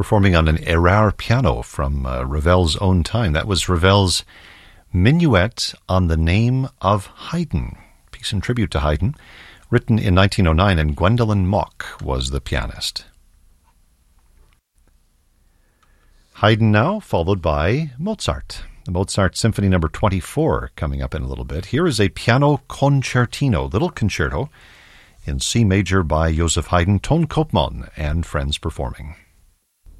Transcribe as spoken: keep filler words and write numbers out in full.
performing on an Erard piano from uh, Ravel's own time. That was Ravel's Minuet on the Name of Haydn, piece in tribute to Haydn, written in nineteen oh nine, and Gwendolyn Mock was the pianist. Haydn now, followed by Mozart. The Mozart Symphony number twenty-four coming up in a little bit. Here is a piano concertino, little concerto, in C major by Joseph Haydn, Ton Koopman and friends performing.